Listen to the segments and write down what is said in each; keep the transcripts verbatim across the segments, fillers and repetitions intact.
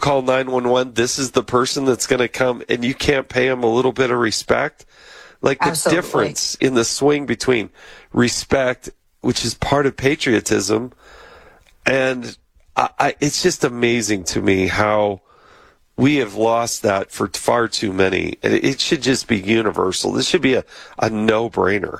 call nine one one, this is the person that's going to come, and you can't pay them a little bit of respect. Like the Absolutely. difference in the swing between respect, which is part of patriotism, and I, I, it's just amazing to me how we have lost that for far too many. It, it should just be universal. This should be a, a no-brainer.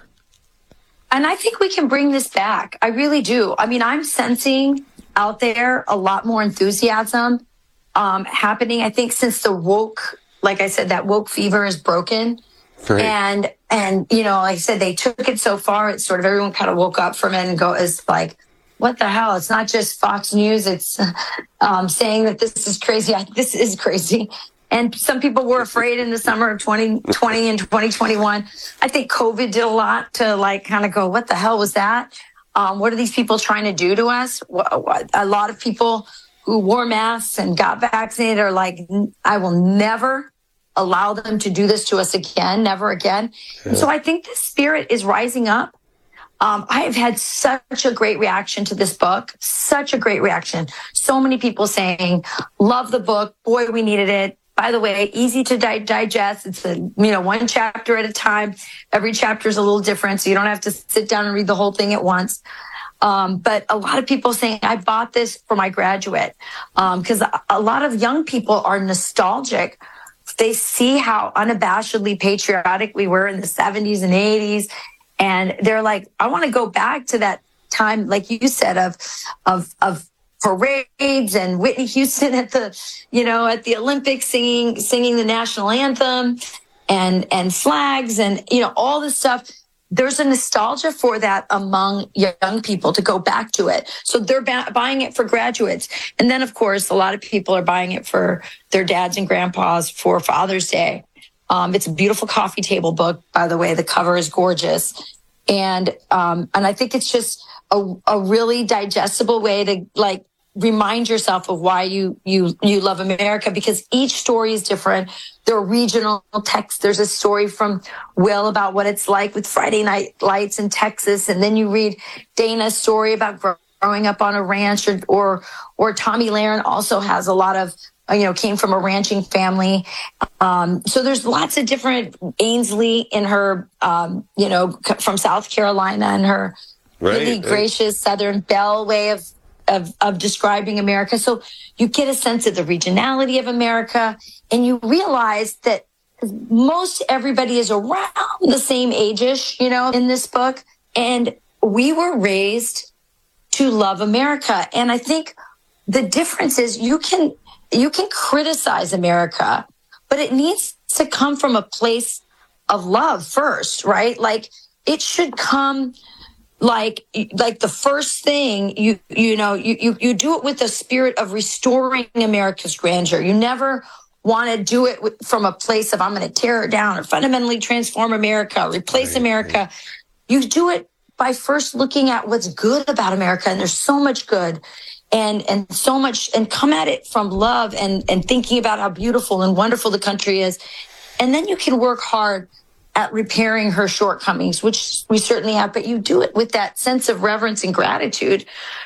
And I think we can bring this back. I really do. I mean, I'm sensing out there a lot more enthusiasm um, happening. I think since the woke, like I said, that woke fever is broken. Right. And, and, you know, like I said, they took it so far. It's sort of everyone kind of woke up from it and go, is like, what the hell? It's not just Fox News. It's um, saying that this is crazy. I, this is crazy. And some people were afraid in the summer of twenty twenty and twenty twenty-one. I think COVID did a lot to like kind of go, what the hell was that? Um, what are these people trying to do to us? A lot of people who wore masks and got vaccinated are like, I will never allow them to do this to us again, never again. Yeah. And so I think the spirit is rising up. Um, I have had such a great reaction to this book, such a great reaction. So many people saying, love the book. Boy, we needed it. By the way, easy to di- digest. It's a, you know, one chapter at a time. Every chapter is a little different, so you don't have to sit down and read the whole thing at once. Um, but a lot of people saying, I bought this for my graduate. Um, because a, a lot of young people are nostalgic. They see how unabashedly patriotic we were in the seventies and eighties. And they're like, I want to go back to that time, like you said, of, of, of parades and Whitney Houston at the, you know, at the Olympics singing, singing the national anthem and, and flags and, you know, all this stuff. There's a nostalgia for that among young people to go back to it. So they're ba- buying it for graduates. And then, of course, a lot of people are buying it for their dads and grandpas for Father's Day. Um, it's a beautiful coffee table book, by the way. The cover is gorgeous. And um, and I think it's just a, a really digestible way to, like, remind yourself of why you you you love America, because each story is different. There are regional texts. There's a story from Will about what it's like with Friday Night Lights in Texas. And then you read Dana's story about growing up on a ranch, or or, or Tommy Lahren also has a lot of, you know, came from a ranching family. Um, so there's lots of different Ainsley in her, um, you know, from South Carolina, and her right, really right. gracious Southern belle way of, of, of describing America. So you get a sense of the regionality of America, and you realize that most everybody is around the same age-ish, you know, in this book. And we were raised to love America. And I think the difference is you can, You can criticize America, but it needs to come from a place of love first, right? Like it should come like, like the first thing you, you know, you, you, you do it with the spirit of restoring America's grandeur. You never want to do it with, from a place of, I'm going to tear it down or fundamentally transform America, replace right, America. Right. You do it by first looking at what's good about America. And there's so much good. And and so much, and come at it from love and, and thinking about how beautiful and wonderful the country is. And then you can work hard at repairing her shortcomings, which we certainly have, but you do it with that sense of reverence and gratitude,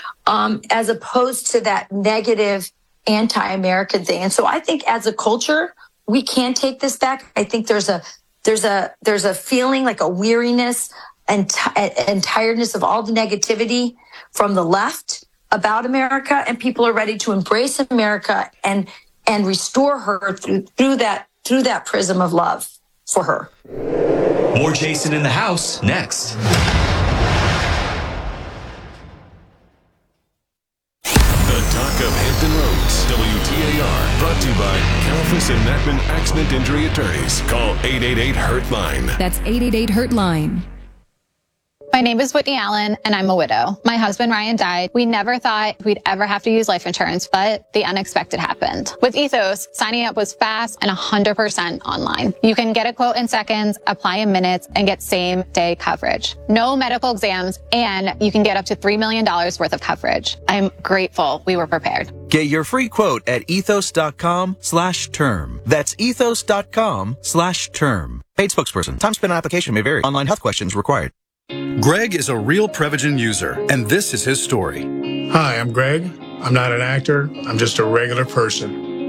um, as opposed to that negative anti-American thing. And so I think as a culture, we can take this back. I think there's a there's a there's a feeling like a weariness and, t- and tiredness of all the negativity from the left about America, and people are ready to embrace America and and restore her through through that through that prism of love for her. More Jason in the House next. The Talk of Hampton Roads, W T A R, brought to you by Kalfas and Mattman Accident Injury Attorneys. Call eight eight eight, hurt line. That's eight eight eight, hurt line. My name is Whitney Allen, and I'm a widow. My husband, Ryan, died. We never thought we'd ever have to use life insurance, but the unexpected happened. With Ethos, signing up was fast and one hundred percent online. You can get a quote in seconds, apply in minutes, and get same-day coverage. No medical exams, and you can get up to three million dollars worth of coverage. I'm grateful we were prepared. Get your free quote at ethos.com slash term. That's ethos.com slash term. Paid spokesperson. Time spent on application may vary. Online health questions required. Greg is a real Prevagen user, and this is his story. Hi, I'm Greg. I'm not an actor. I'm just a regular person.